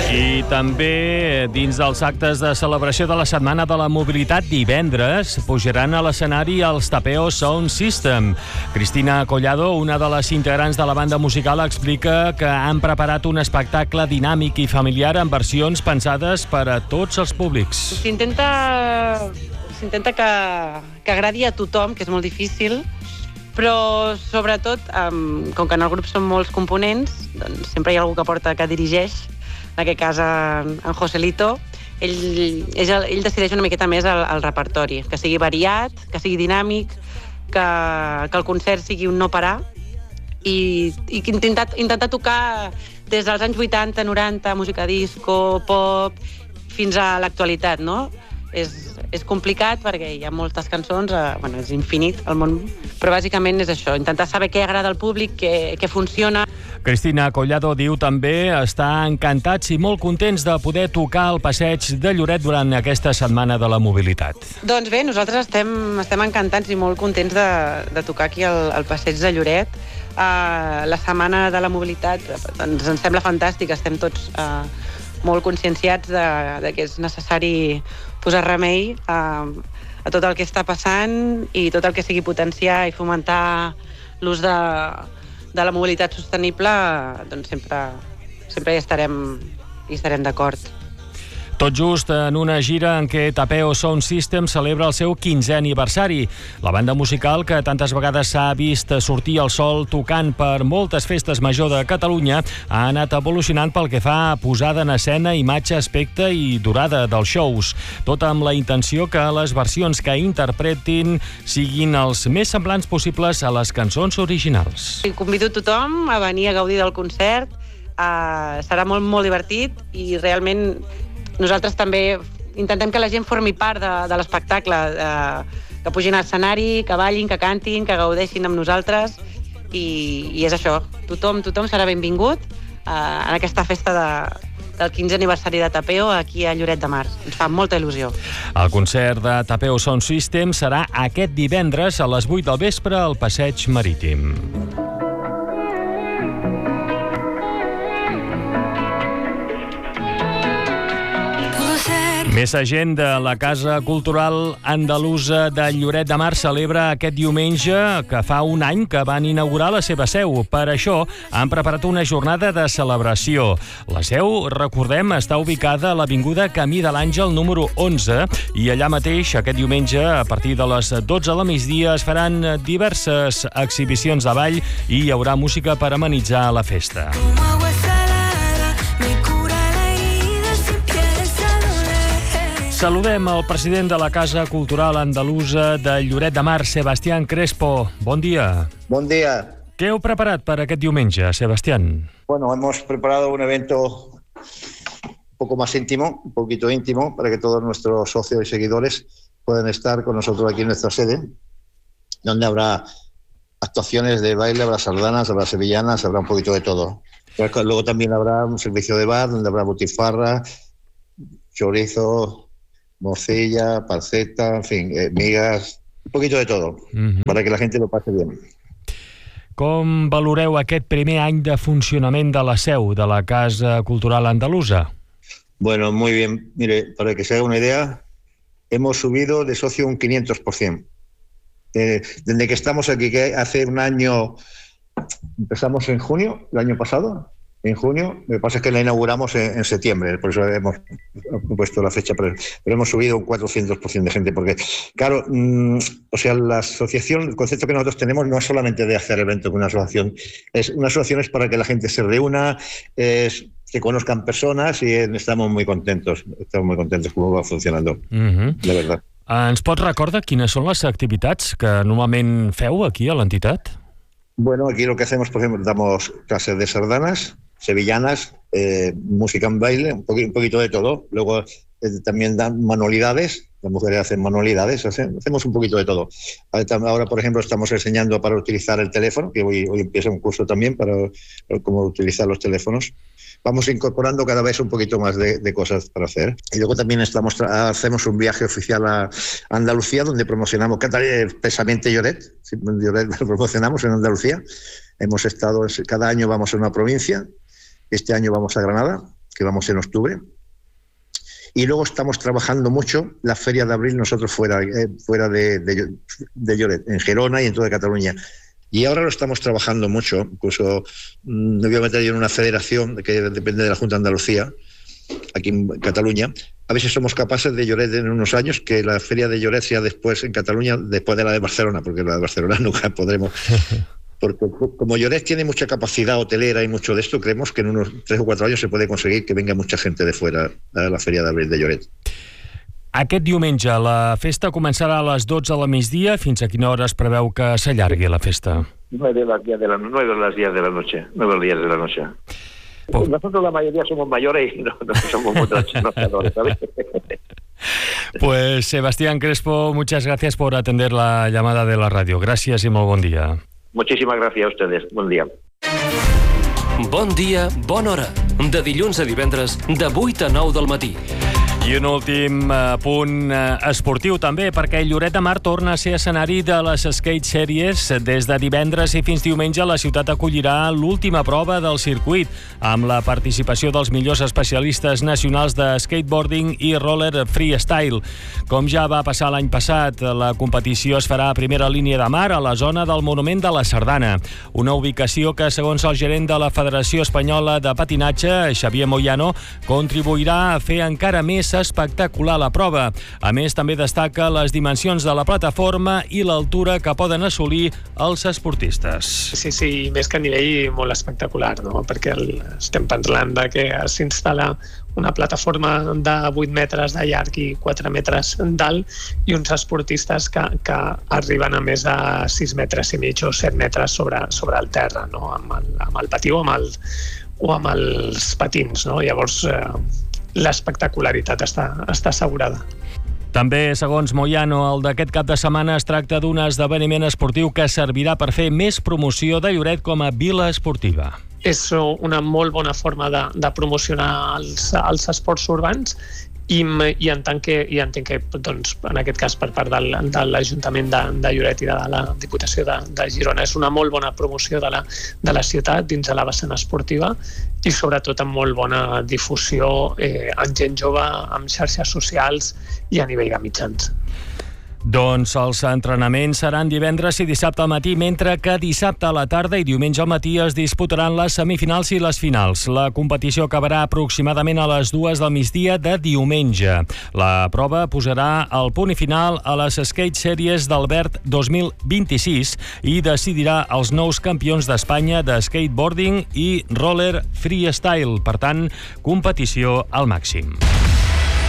I també, dins dels actes de celebració de la Setmana de la Mobilitat, divendres pujaran a l'escenari els Tapeo Sound System. Cristina Collado, una de les integrants de la banda musical, explica que han preparat un espectacle dinàmic i familiar amb versions pensades per a tots els públics. S'intenta que agradi a tothom, que és molt difícil, però sobretot, com que en el grup són molts components, doncs sempre hi ha algú que dirigeix. En aquest cas, en Joselito, ell decideix una miqueta més el repertori, que sigui variat, que sigui dinàmic, que el concert sigui un no parar, i intentar tocar des dels anys 80, 90, música disco, pop, fins a l'actualitat, no? És complicat perquè hi ha moltes cançons, és infinit el món, però bàsicament és això, intentar saber què agrada al públic, què funciona. Cristina Collado diu també estar encantats i molt contents de poder tocar el passeig de Lloret durant aquesta Setmana de la Mobilitat. Doncs bé, nosaltres estem encantats i molt contents de tocar aquí al passeig de Lloret. La Setmana de la Mobilitat ens sembla fantàstica, estem tots molt conscienciats de que és necessari posar remei a tot el que està passant i tot el que sigui potenciar i fomentar l'ús de la mobilitat sostenible, doncs sempre hi estarem d'acord. Tot just en una gira en què Tapeo Sound System celebra el seu 15è aniversari. La banda musical, que tantes vegades s'ha vist sortir al sol tocant per moltes festes major de Catalunya, ha anat evolucionant pel que fa a posada en escena, imatge, aspecte i durada dels shows. Tot amb la intenció que les versions que interpretin siguin els més semblants possibles a les cançons originals. Convido tothom a venir a gaudir del concert. Serà molt, molt divertit i realment nosaltres també intentem que la gent formi part de l'espectacle, que pugin a l'escenari, que ballin, que cantin, que gaudeixin amb nosaltres, i és això, tothom serà benvingut en aquesta festa del 15è aniversari de Tapeo aquí a Lloret de Mar. Ens fa molta il·lusió. El concert de Tapeo Sound System serà aquest divendres a les 8 del vespre al Passeig Marítim. Més agenda. La Casa Cultural Andalusa de Lloret de Mar celebra aquest diumenge, que fa un any que van inaugurar la seva seu. Per això han preparat una jornada de celebració. La seu, recordem, està ubicada a l'avinguda Camí de l'Àngel número 11 i allà mateix, aquest diumenge, a partir de les 12 del migdia, es faran diverses exhibicions de ball i hi haurà música per amenitzar la festa. Saludem el president de la Casa Cultural Andalusa de Lloret de Mar, Sebastián Crespo. Bon dia. Bon dia. ¿Qué heu preparat para aquest diumenge, Sebastián? Bueno, hemos preparado un evento un poco más íntimo, un poquito íntimo, para que todos nuestros socios y seguidores puedan estar con nosotros aquí en nuestra sede, donde habrá actuaciones de baile, habrá sardanas, habrá sevillanas, habrá un poquito de todo. Luego también habrá un servicio de bar, donde habrá butifarra, chorizo, morcilla, panceta, en fin, migas, un poquito de todo, para que la gente lo pase bien. Com valoreu aquest primer any de funcionament de la seu de la Casa Cultural Andalusa? Bueno, muy bien. Mire, para que se haga una idea, hemos subido de socio un 500%. Desde que estamos aquí, que hace un año, empezamos en junio, el año pasado, en junio, lo que pasa es que la inauguramos en septiembre, por eso hemos puesto la fecha, pero hemos subido un 400% de gente, porque claro, la asociación, el concepto que nosotros tenemos no es solamente de hacer eventos con una asociación es para que la gente se reúna, que conozcan personas, y estamos muy contentos cómo va funcionando, de verdad. Ens pots recordar quines són les activitats que normalment feu aquí a l'entitat? Bueno, aquí lo que hacemos, por ejemplo, damos clases de sardanas, sevillanas, música en baile, un poquito de todo. Luego también dan manualidades, las mujeres hacen manualidades, hacemos un poquito de todo. Ahora, por ejemplo, estamos enseñando para utilizar el teléfono, que hoy empieza un curso también para cómo utilizar los teléfonos. Vamos incorporando cada vez un poquito más de cosas para hacer. Y luego también hacemos un viaje oficial a Andalucía, donde promocionamos expresamente Lloret. Lloret lo promocionamos en Andalucía. Hemos estado, cada año vamos a una provincia. Este año vamos a Granada, que vamos en octubre. Y luego estamos trabajando mucho la Feria de Abril nosotros fuera de Lloret, en Gerona y en toda Cataluña. Y ahora lo estamos trabajando mucho, incluso me voy a meter yo en una federación que depende de la Junta de Andalucía, aquí en Cataluña. A ver si somos capaces de Lloret en unos años, que la Feria de Lloret sea después en Cataluña, después de la de Barcelona, porque la de Barcelona nunca podremos... Porque como Lloret tiene mucha capacidad hotelera y mucho de esto, creemos que en unos 3 o 4 años se puede conseguir que venga mucha gente de fuera a la Feria d'Abril de Lloret. Aquest diumenge la festa començarà a les 12 del migdia. Fins a quina hora es preveu que s'allargui la festa? 9 horas 10 de la noche. 9 o 10 de la noche. Nosotros la mayoría somos mayores y no somos muchos trabajadores, ¿sabes? Pues Sebastián Crespo, muchas gracias por atender la llamada de la radio. Gracias y muy buen día. Muchísimas gracias a ustedes. Buen día. Bon dia, bona hora. De dilluns a divendres, de 8 a 9 del matí. I un últim punt esportiu també, perquè Lloret de Mar torna a ser escenari de les Skate Series. Des de divendres i fins diumenge la ciutat acollirà l'última prova del circuit, amb la participació dels millors especialistes nacionals de skateboarding i roller freestyle. Com ja va passar l'any passat, la competició es farà a primera línia de mar a la zona del Monument de la Sardana, una ubicació que, segons el gerent de la Federació Espanyola de Patinatge, Xavier Moyano, contribuirà a fer encara més espectacular la prova. A més, també destaca les dimensions de la plataforma i l'altura que poden assolir els esportistes. Sí, més que a nivell molt espectacular, no? Perquè estem parlant de que s'instal·la una plataforma de 8 metres de llarg i 4 metres d'alt i uns esportistes que arriben a més de 6 metres i mig o 7 metres sobre el terra, no? Amb el patí o amb els patins, no? Llavors, l'espectacularitat està assegurada. També, segons Moyano, el d'aquest cap de setmana es tracta d'un esdeveniment esportiu que servirà per fer més promoció de Lloret com a vila esportiva. És una molt bona forma de promocionar els esports urbans i entenc que doncs, en aquest cas per part de l'Ajuntament de Lloret i de la Diputació de Girona és una molt bona promoció de la ciutat dins de la vessant esportiva i sobretot amb molt bona difusió en gent jove, amb xarxes socials i a nivell de mitjans. Doncs els entrenaments seran divendres i dissabte al matí, mentre que dissabte a la tarda i diumenge al matí es disputaran les semifinals i les finals. La competició acabarà aproximadament a les 2 del migdia de diumenge. La prova posarà el punt i final a les Skate Series d'Albert 2026 i decidirà els nous campions d'Espanya de skateboarding i roller freestyle. Per tant, competició al màxim.